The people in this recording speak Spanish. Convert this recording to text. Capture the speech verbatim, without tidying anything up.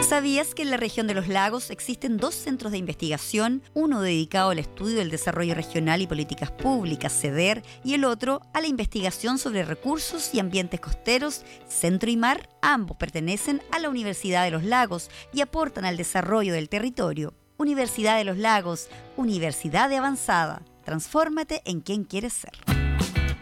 ¿Sabías que en la región de los lagos existen dos centros de investigación, uno dedicado al estudio del desarrollo regional y políticas públicas, CEDER, y el otro a la investigación sobre recursos y ambientes costeros, Centro y Mar? Ambos pertenecen a la Universidad de los Lagos y aportan al desarrollo del territorio. Universidad de los Lagos, Universidad de Avanzada. Transfórmate en quien quieres ser.